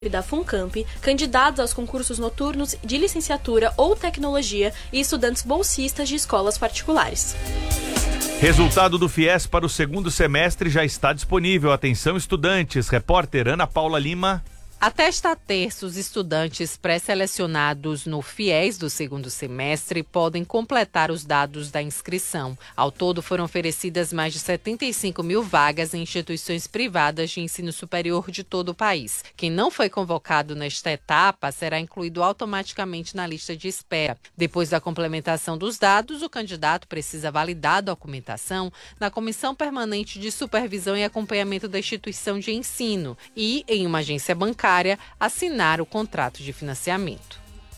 da FUNCAMP, candidatos aos concursos noturnos de licenciatura ou tecnologia e estudantes bolsistas de escolas particulares. Resultado do FIES para o segundo semestre já está disponível. Atenção, estudantes. Repórter Ana Paula Lima. Até esta terça, os estudantes pré-selecionados no FIES do segundo semestre podem completar os dados da inscrição. Ao todo, foram oferecidas mais de 75 mil vagas em instituições privadas de ensino superior de todo o país. Quem não foi convocado nesta etapa será incluído automaticamente na lista de espera. Depois da complementação dos dados, o candidato precisa validar a documentação na Comissão Permanente de Supervisão e Acompanhamento da Instituição de Ensino e, em uma agência bancária, assinar o contrato de financiamento.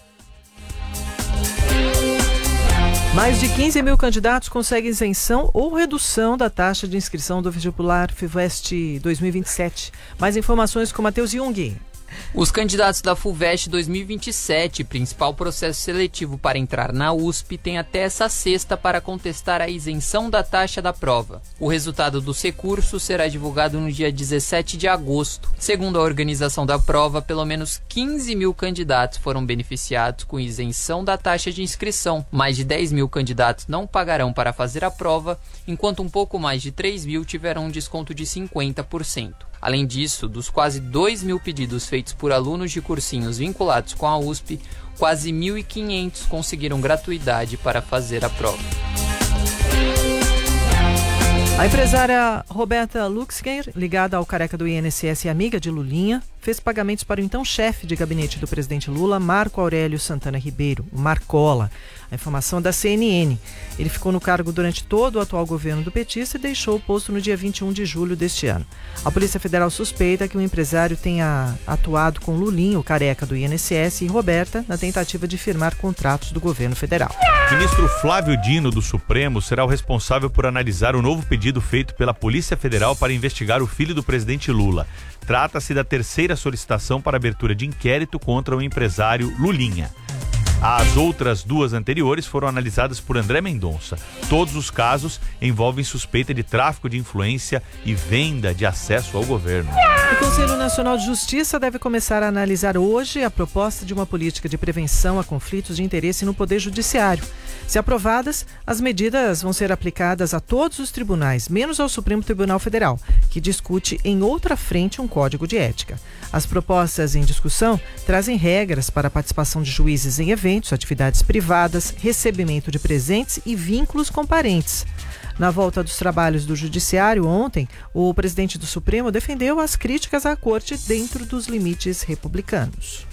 Mais de 15 mil candidatos conseguem isenção ou redução da taxa de inscrição do vestibular FUVEST 2027. Mais informações com Matheus Jung. Os candidatos da FUVEST 2027, principal processo seletivo para entrar na USP, têm até essa sexta para contestar a isenção da taxa da prova. O resultado dos recursos será divulgado no dia 17 de agosto. Segundo a organização da prova, pelo menos 15 mil candidatos foram beneficiados com isenção da taxa de inscrição. Mais de 10 mil candidatos não pagarão para fazer a prova, enquanto um pouco mais de 3 mil tiveram um desconto de 50%. Além disso, dos quase 2 mil pedidos feitos por alunos de cursinhos vinculados com a USP, quase 1.500 conseguiram gratuidade para fazer a prova. A empresária Roberta Luxinger, ligada ao careca do INSS e amiga de Lulinha, fez pagamentos para o então chefe de gabinete do presidente Lula, Marco Aurélio Santana Ribeiro, o Marcola. A informação é da CNN. Ele ficou no cargo durante todo o atual governo do petista e deixou o posto no dia 21 de julho deste ano. A Polícia Federal suspeita que o empresário tenha atuado com Lulinha, o careca do INSS, e Roberta na tentativa de firmar contratos do governo federal. O ministro Flávio Dino, do Supremo, será o responsável por analisar o novo pedido feito pela Polícia Federal para investigar o filho do presidente Lula. Trata-se da terceira solicitação para abertura de inquérito contra o empresário Lulinha. As outras duas anteriores foram analisadas por André Mendonça. Todos os casos envolvem suspeita de tráfico de influência e venda de acesso ao governo. O Conselho Nacional de Justiça deve começar a analisar hoje a proposta de uma política de prevenção a conflitos de interesse no Poder Judiciário. Se aprovadas, as medidas vão ser aplicadas a todos os tribunais, menos ao Supremo Tribunal Federal, que discute em outra frente um código de ética. As propostas em discussão trazem regras para a participação de juízes em eventos, atividades privadas, recebimento de presentes e vínculos com parentes. Na volta dos trabalhos do Judiciário ontem, o presidente do Supremo defendeu as críticas à Corte dentro dos limites republicanos.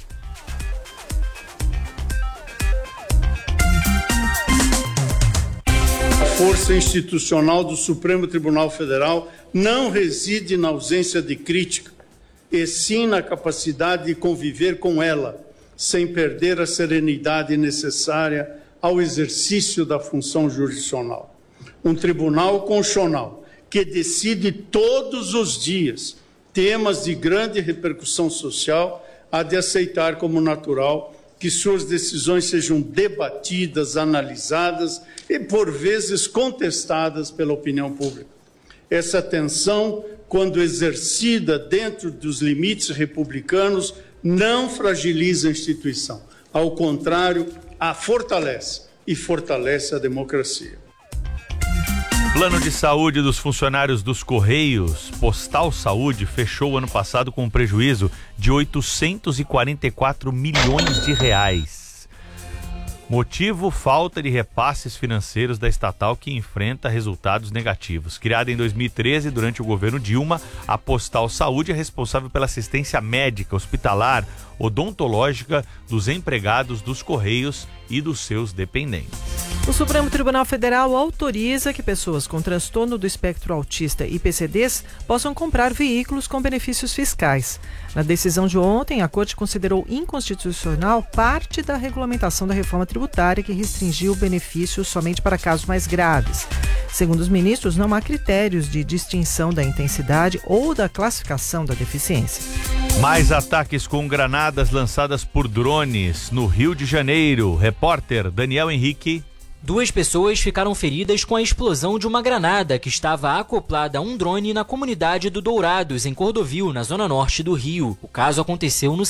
A força institucional do Supremo Tribunal Federal não reside na ausência de crítica, e sim na capacidade de conviver com ela, sem perder a serenidade necessária ao exercício da função jurisdicional. Um tribunal constitucional que decide todos os dias temas de grande repercussão social há de aceitar como natural que suas decisões sejam debatidas, analisadas e, por vezes, contestadas pela opinião pública. Essa tensão, quando exercida dentro dos limites republicanos, não fragiliza a instituição. Ao contrário, a fortalece e fortalece a democracia. Plano de saúde dos funcionários dos Correios, Postal Saúde, fechou o ano passado com um prejuízo de 844 milhões de reais. Motivo: falta de repasses financeiros da estatal, que enfrenta resultados negativos. Criada em 2013 durante o governo Dilma, a Postal Saúde é responsável pela assistência médica, hospitalar, odontológica dos empregados dos Correios e dos seus dependentes. O Supremo Tribunal Federal autoriza que pessoas com transtorno do espectro autista e PCDs possam comprar veículos com benefícios fiscais. Na decisão de ontem, a Corte considerou inconstitucional parte da regulamentação da reforma tributária que restringiu o benefício somente para casos mais graves. Segundo os ministros, não há critérios de distinção da intensidade ou da classificação da deficiência. Mais ataques com granadas lançadas por drones no Rio de Janeiro. Repórter Daniel Henrique. 2 pessoas ficaram feridas com a explosão de uma granada que estava acoplada a um drone na comunidade do Dourados, em Cordovil, na zona norte do Rio. O caso aconteceu no